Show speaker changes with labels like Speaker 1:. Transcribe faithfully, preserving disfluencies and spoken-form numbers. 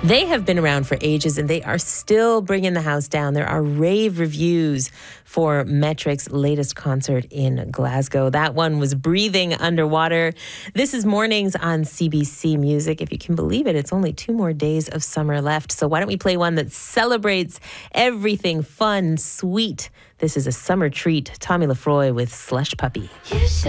Speaker 1: They have been around for ages and they are still bringing the house down. There are rave reviews for Metric's latest concert in Glasgow. That one was Breathing Underwater. This is Mornings on C B C Music. If you can believe it, it's only two more days of summer left. So why don't we play one that celebrates everything fun, sweet. This is a summer treat. Tommy Lefroy with Slush Puppy.
Speaker 2: You should